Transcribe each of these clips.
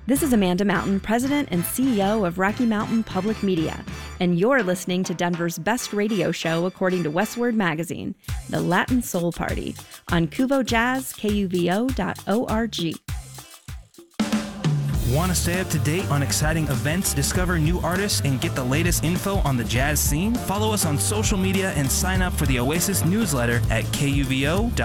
This is Amanda Mountain, President and CEO of Rocky Mountain Public Media, and you're listening to Denver's best radio show according to Westword Magazine, The Latin Soul Party, on Kuvo Jazz, KUVO.org. Want to stay up to date on exciting events, discover new artists, and get the latest info on the jazz scene? Follow us on social media and sign up for the Oasis newsletter at KUVO.org.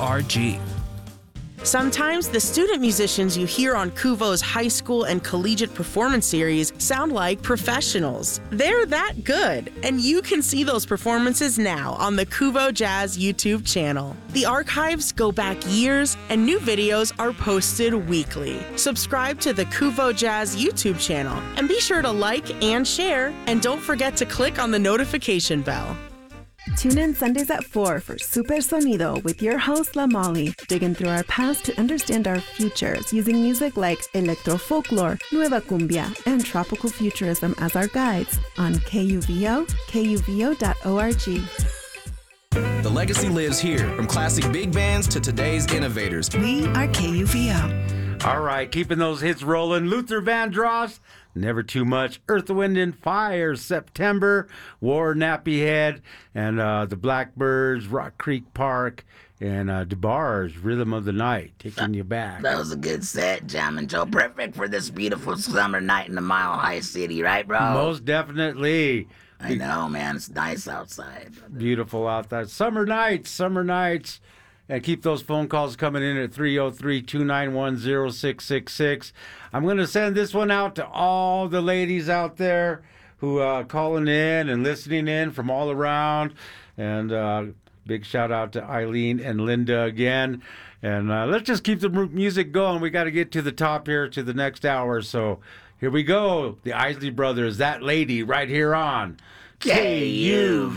Sometimes the student musicians you hear on Kuvo's high school and collegiate performance series sound like professionals. They're that good, and you can see those performances now on the Kuvo Jazz YouTube channel. The archives go back years, and new videos are posted weekly. Subscribe to the Kuvo Jazz YouTube channel, and be sure to like and share, and don't forget to click on the notification bell. Tune in Sundays at 4 for Super Sonido with your host, La Molly, digging through our past to understand our futures using music like electro folklore, nueva cumbia, and tropical futurism as our guides on KUVO, KUVO.org. The legacy lives here, from classic big bands to today's innovators. We are KUVO. All right, keeping those hits rolling. Luther Vandross, Never Too Much, Earth, Wind, and Fire, September, War, Nappy Head, and the Blackbirds, Rock Creek Park, and DeBar's Rhythm of the Night, taking you back. That was a good set, Jammin' Joe. Perfect for this beautiful summer night in the Mile High City, right, bro? Most definitely. I know, man. It's nice outside. Beautiful out there. Summer nights. And keep those phone calls coming in at 303-291-0666. I'm going to send this one out to all the ladies out there who calling in and listening in from all around. And big shout out to Eileen and Linda again. And let's just keep the music going. We got to get to the top here to the next hour. So here we go. The Isley Brothers, That Lady, right here on KUVO.